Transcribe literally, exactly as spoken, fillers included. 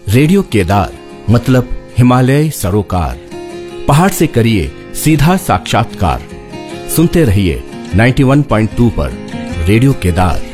Radio Kedar मतलब हिमालय सरोकार। पहाड़ से करिए सीधा साक्षात्कार। सुनते रहिए इक्यानवे पॉइंट दो पर रेडियो केदार।